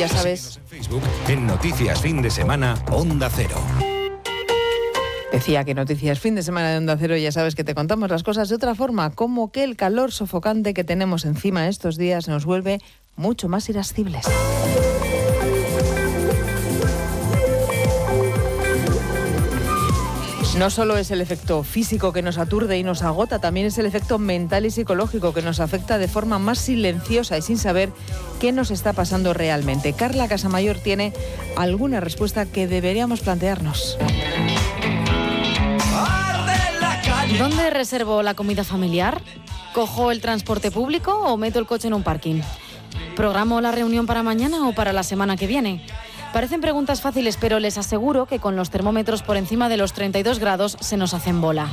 ya sabes. En Facebook, en Noticias Fin de Semana, Onda Cero. Decía que Noticias Fin de Semana de Onda Cero, ya sabes que te contamos las cosas de otra forma, como que el calor sofocante que tenemos encima estos días nos vuelve mucho más irascibles. No solo es el efecto físico que nos aturde y nos agota, también es el efecto mental y psicológico que nos afecta de forma más silenciosa y sin saber qué nos está pasando realmente. Carla Casamayor tiene alguna respuesta que deberíamos plantearnos. ¿Dónde reservo la comida familiar? ¿Cojo el transporte público o meto el coche en un parking? ¿Programo la reunión para mañana o para la semana que viene? Parecen preguntas fáciles, pero les aseguro que con los termómetros por encima de los 32 grados se nos hacen bola.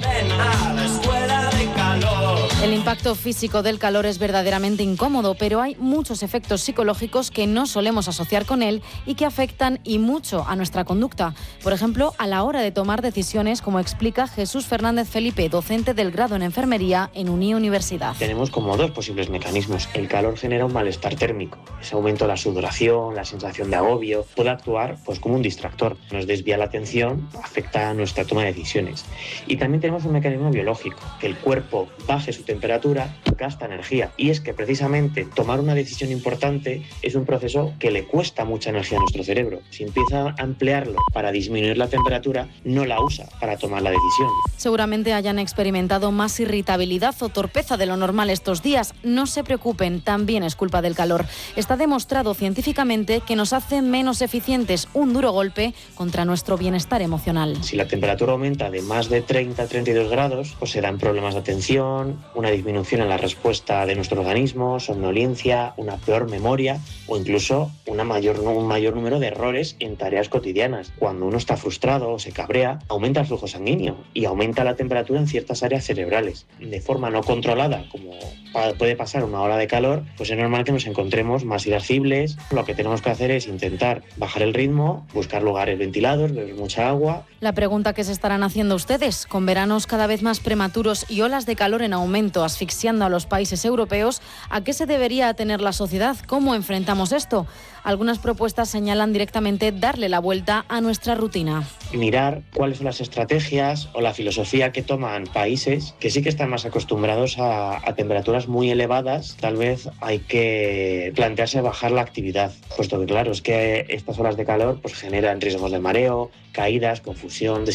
El impacto físico del calor es verdaderamente incómodo, pero hay muchos efectos psicológicos que no solemos asociar con él y que afectan y mucho a nuestra conducta. Por ejemplo, a la hora de tomar decisiones, como explica Jesús Fernández Felipe, docente del grado en enfermería en Uní Universidad. Tenemos como dos posibles mecanismos. El calor genera un malestar térmico. Ese aumento de la sudoración, la sensación de agobio, puede actuar como un distractor. Nos desvía la atención, afecta a nuestra toma de decisiones. Y también tenemos un mecanismo biológico, que el cuerpo baje su temperatura, gasta energía. Y es que precisamente tomar una decisión importante es un proceso que le cuesta mucha energía a nuestro cerebro. Si empieza a emplearlo para disminuir la temperatura, no la usa para tomar la decisión. Seguramente hayan experimentado más irritabilidad o torpeza de lo normal estos días. No se preocupen, también es culpa del calor. Está demostrado científicamente que nos hace menos eficientes, un duro golpe contra nuestro bienestar emocional. Si la temperatura aumenta de más de 30 a 32 grados, pues se dan problemas de atención, una disminución en la respuesta de nuestro organismo, somnolencia, una peor memoria o incluso un mayor número de errores en tareas cotidianas. Cuando uno está frustrado o se cabrea, aumenta el flujo sanguíneo y aumenta la temperatura en ciertas áreas cerebrales. De forma no controlada, como puede pasar una ola de calor, pues es normal que nos encontremos más irascibles. Lo que tenemos que hacer es intentar bajar el ritmo, buscar lugares ventilados, beber mucha agua. La pregunta que se estarán haciendo ustedes, con veranos cada vez más prematuros y olas de calor en aumento asfixiando a los países europeos, ¿a qué se debería atener la sociedad? ¿Cómo enfrentamos esto? Algunas propuestas señalan directamente darle la vuelta a nuestra rutina. Mirar cuáles son las estrategias o la filosofía que toman países que sí que están más acostumbrados a temperaturas muy elevadas. Tal vez hay que plantearse bajar la actividad, puesto que claro, es que estas olas de calor pues generan riesgos de mareo, caídas, confusión,